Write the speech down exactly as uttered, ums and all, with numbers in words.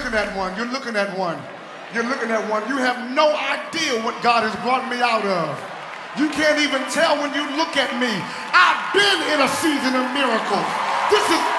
looking at one. You're looking at one. You're looking at one. You have no idea what God has brought me out of. You can't even tell when you look at me. I've been in a season of miracles. This is